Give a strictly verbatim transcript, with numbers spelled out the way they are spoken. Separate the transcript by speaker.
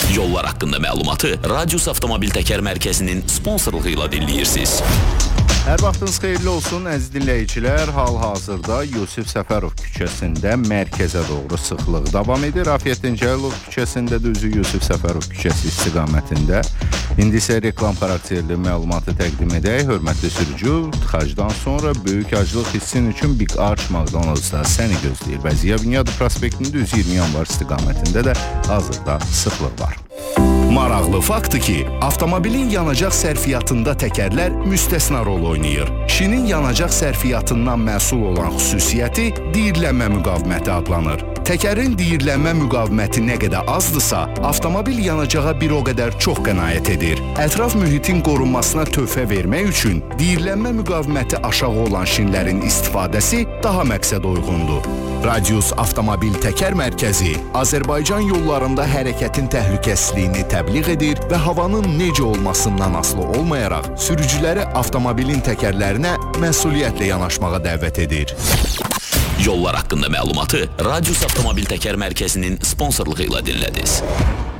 Speaker 1: Yollar haqqında məlumatı Radius Avtomobil Təkər Mərkəzinin sponsorluğu ilə dinləyirsiniz.
Speaker 2: Hər vaxtınız xeyirli olsun, əziz dinləyicilər. Hal-hazırda Yusif Səfərov küçəsində mərkəzə doğru sıxlıq davam edir. Afiyettin Cəlilov küçəsində də üzü Yusif Səfərov küçəsi istiqamətində. İndi isə reklam xarakterli məlumatı təqdim edək. Hörmətli sürücü, tıxacdan sonra böyük aclıq hissin üçün Big Arch McDonald's-da səni gözləyir. Və Ziya Bünyadov prospektində düz iyirmi yanvar istiqamətində də hazırda sıxlıq var.
Speaker 3: Maraqlı faktdır ki, avtomobilin yanacaq sərfiyyatında təkərlər müstəsna rol oynayır. Şinin yanacaq sərfiyyatından məhsul olan xüsusiyyəti diyirlənmə müqaviməti adlanır. Təkərin diyirlənmə müqaviməti nə qədər azdırsa, avtomobil yanacağa bir o qədər çox qənaət edir. Ətraf mühitin qorunmasına töhfə vermək üçün diyirlənmə müqaviməti aşağı olan şinlərin istifadəsi daha məqsəd uyğundur. Radius Avtomobil Təkər Mərkəzi Azərbaycan yollarında hərəkətin təhlükəsizliyini təbliğ edir və havanın necə olmasından asılı olmayaraq sürücüləri avtomobilin təkərlərinə məsuliyyətlə yanaşmağa dəvət edir.
Speaker 1: Yollar haqqında məlumatı Radius Avtomobil Təkər Mərkəzinin sponsorluğu ilə dinlədiniz.